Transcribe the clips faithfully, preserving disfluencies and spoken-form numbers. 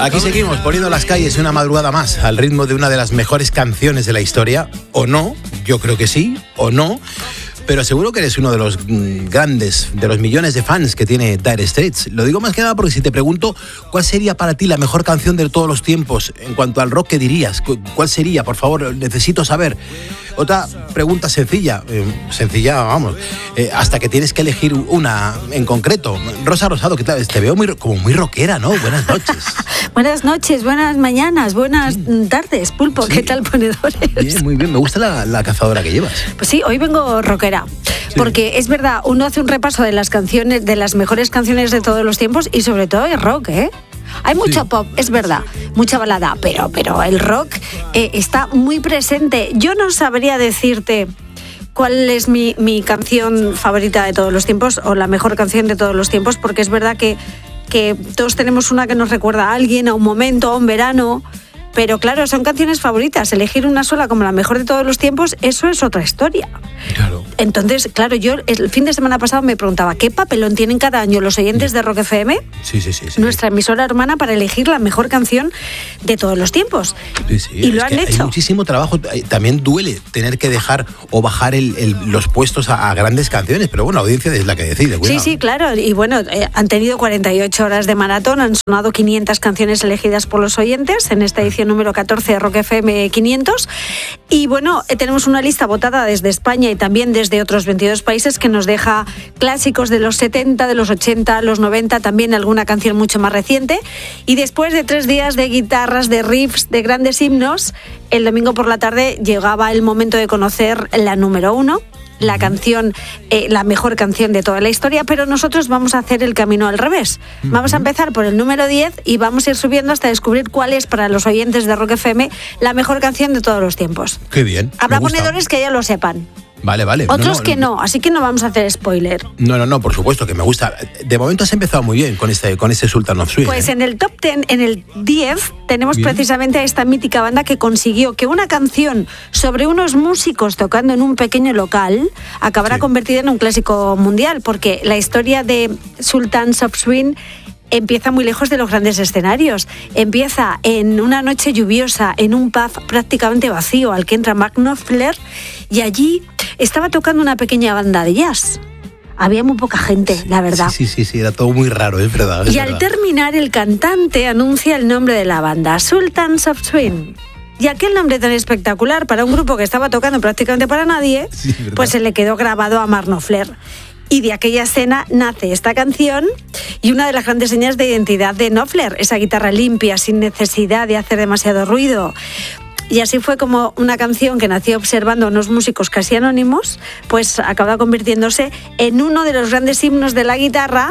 Aquí seguimos poniendo las calles una madrugada más al ritmo de una de las mejores canciones de la historia, o no, yo creo que sí, o no. Pero seguro que eres uno de los mm, grandes, de los millones de fans que tiene Dire Straits. Lo digo más que nada porque si te pregunto cuál sería para ti la mejor canción de todos los tiempos en cuanto al rock, ¿qué dirías? ¿Cuál sería? Por favor, necesito saber. Otra pregunta sencilla, eh, sencilla, vamos, eh, hasta que tienes que elegir una en concreto. Rosa Rosado, ¿qué tal? Te veo muy, como muy rockera, ¿no? Buenas noches. Buenas noches, buenas mañanas, buenas sí. tardes, Pulpo. Sí. ¿Qué tal, ponedores? Bien, muy bien. Me gusta la, la cazadora que llevas. Pues sí, hoy vengo rockera. Sí. Porque es verdad, uno hace un repaso de las canciones, de las mejores canciones de todos los tiempos y sobre todo el rock, ¿eh? Hay mucho sí. pop, es verdad, mucha balada, pero, pero el rock eh, está muy presente. Yo no sabría decirte cuál es mi, mi canción favorita de todos los tiempos o la mejor canción de todos los tiempos, porque es verdad que, que todos tenemos una que nos recuerda a alguien, a un momento, a un verano. Pero claro, son canciones favoritas. Elegir una sola como la mejor de todos los tiempos, eso es otra historia. Claro. Entonces, claro, yo el fin de semana pasado me preguntaba ¿qué papelón tienen cada año los oyentes de Rock F M? Sí, sí, sí, sí. Nuestra emisora hermana para elegir la mejor canción de todos los tiempos. Sí, sí. Y lo es han que hecho. Hay muchísimo trabajo. También duele tener que dejar o bajar el, el, los puestos a, a grandes canciones, pero bueno, la audiencia es la que decide. Cuidado. Sí, sí, claro. Y bueno, eh, han tenido cuarenta y ocho horas de maratón, han sonado quinientas canciones elegidas por los oyentes en esta edición número catorce de Rock F M quinientos. Y bueno, eh, tenemos una lista votada desde España y también desde otros veintidós países que nos deja clásicos de los setenta, de los ochenta, los noventa, también alguna canción mucho más reciente. Y después de tres días de guitarras, de riffs, de grandes himnos, el domingo por la tarde llegaba el momento de conocer la número uno, la canción, eh, la mejor canción de toda la historia, pero nosotros vamos a hacer el camino al revés. Vamos a empezar por el número diez y vamos a ir subiendo hasta descubrir cuál es para los oyentes de Rock F M la mejor canción de todos los tiempos. Qué bien. Habrá ponedores que ya lo sepan. Vale, vale. Otros no, no, que no, así que no vamos a hacer spoiler. No, no, no, por supuesto que me gusta. De momento has empezado muy bien con este, con este Sultan of Swing. Pues ¿eh? en el top diez, en el diez, tenemos bien. Precisamente a esta mítica banda que consiguió que una canción sobre unos músicos tocando en un pequeño local acabara sí. convertida en un clásico mundial, porque la historia de Sultans of Swing empieza muy lejos de los grandes escenarios. Empieza en una noche lluviosa, en un pub prácticamente vacío al que entra Mark Knopfler, y allí estaba tocando una pequeña banda de jazz. Había muy poca gente, sí, la verdad. Sí, sí, sí, era todo muy raro, es verdad. Es y verdad. Al terminar, el cantante anuncia el nombre de la banda, Sultans of Swing. Y aquel nombre tan espectacular para un grupo que estaba tocando prácticamente para nadie, sí, pues se le quedó grabado a Mark Knopfler. Y de aquella escena nace esta canción y una de las grandes señas de identidad de Knopfler, esa guitarra limpia, sin necesidad de hacer demasiado ruido. Y así fue como una canción que nació observando a unos músicos casi anónimos, pues acaba convirtiéndose en uno de los grandes himnos de la guitarra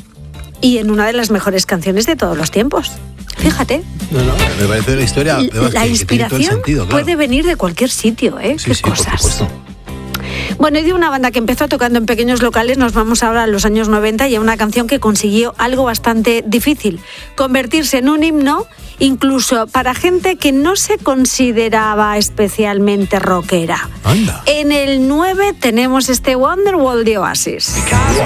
y en una de las mejores canciones de todos los tiempos. Fíjate. No, no, me parece la historia. La que, inspiración que tiene todo el sentido, claro. Puede venir de cualquier sitio, ¿eh? Sí, Qué sí, cosas. por supuesto. Bueno, y de una banda que empezó tocando en pequeños locales, nos vamos ahora a los años noventa y a una canción que consiguió algo bastante difícil, convertirse en un himno incluso para gente que no se consideraba especialmente rockera. Anda. En el nueve tenemos este Wonderwall de Oasis.